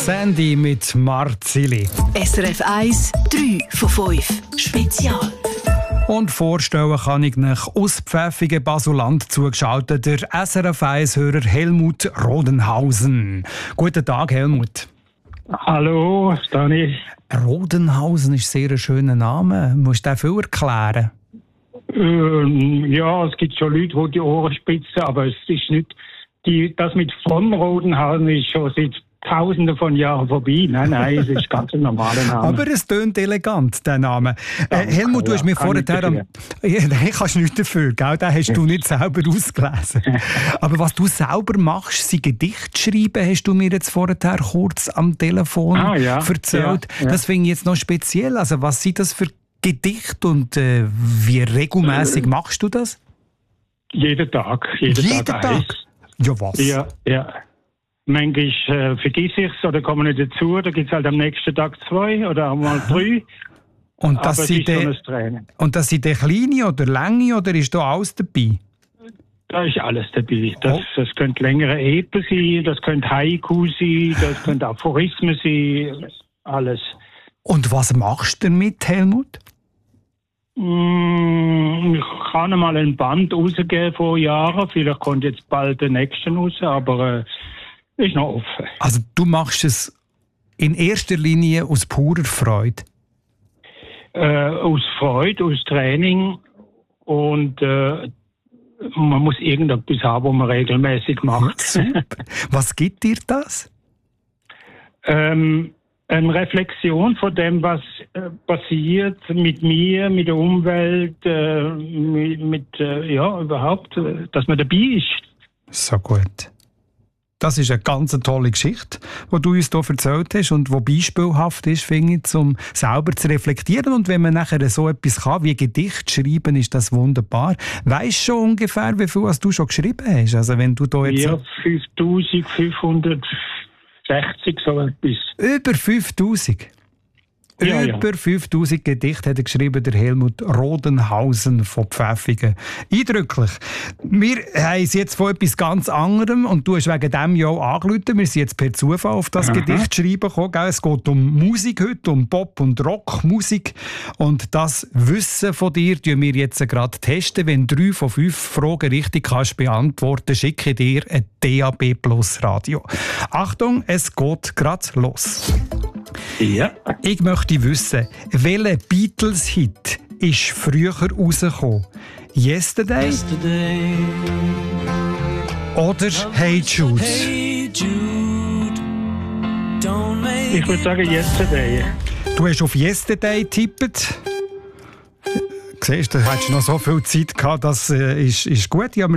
Sandy mit Marzili. SRF 1, 3 von 5. Spezial. Und vorstellen kann ich nach aus Pfäffigen Basuland zugeschaltet der SRF 1-Hörer Helmut Rodenhausen. Guten Tag, Helmut. Hallo, Stani. Rodenhausen ist sehr ein schöner Name. Musst du den viel erklären? Ja, es gibt schon Leute, die Ohren spitzen, aber es ist nicht. Das mit von Rodenhausen ist schon seit Tausenden von Jahren vorbei. Nein, es ist ganz ein normaler Name. Aber es tönt elegant, der Name. Helmut, du hast mir vorher... Nein, kannst du nicht dafür, gell? Den hast du nicht selber ausgelesen. Aber was du selber machst, sind Gedichte schreiben, hast du mir jetzt vorher kurz am Telefon erzählt. Ja. Das finde ich jetzt noch speziell. Also was sind das für Gedichte und wie regelmäßig machst du das? Jeden Tag. Jeden Tag? Ja, was? Ja. Manchmal vergiss ich es oder komme nicht dazu. Da gibt es halt am nächsten Tag 2 oder auch mal 3. Und das sind die kleine oder lange oder ist da alles dabei? Da ist alles dabei. Das könnte längere Epen sein, das könnte Haiku sein, das könnte Aphorismen sein, alles. Und was machst du damit, Helmut? Ich kann mal ein Band rausgeben vor Jahren. Vielleicht kommt jetzt bald der nächste raus, aber ist noch offen. Also du machst es in erster Linie aus purer Freude? Aus Freude, aus Training und man muss irgendetwas haben, was man regelmäßig macht. Super. Was gibt dir das? Eine Reflexion von dem, was passiert mit mir, mit der Umwelt, überhaupt, dass man dabei ist. So gut. Das ist eine ganz tolle Geschichte, die du uns hier erzählt hast und die beispielhaft ist, finde ich, um selber zu reflektieren. Und wenn man nachher so etwas kann, wie Gedicht schreiben, ist das wunderbar. Weisst du schon ungefähr, wie viel du schon geschrieben hast? Also wenn du da jetzt 5560, so etwas. Über 5000? Über 5000 Gedichte hat er geschrieben, der Helmut Rodenhausen von Pfäffigen. Eindrücklich. Wir haben es jetzt von etwas ganz anderem und du hast wegen dem ja auch angerufen. Wir sind jetzt per Zufall auf das Gedicht schreiben gekommen. Es geht um Musik heute, um Pop- und Rockmusik. Und das Wissen von dir testen wir jetzt gerade testen. Wenn 3 von 5 Fragen richtig kannst beantworten, schicke ich dir ein DAB Plus Radio. Achtung, es geht gerade los. Ja. Ich möchte wissen, welcher Beatles-Hit ist früher rausgekommen? Yesterday? Oder Hey Jude? Ich würde sagen Yesterday. Du hast auf Yesterday getippt. Siehst du, da hättest du noch so viel Zeit gehabt, das ist gut.